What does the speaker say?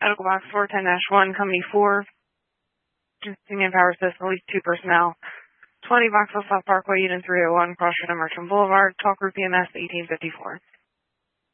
Medical Box 410-1, Company 4, Union Power Assist, at least 2 personnel. 20 Vauxhall South Parkway, Unit 301, Cross Street on Merchant Boulevard, Talk Group EMS 1854.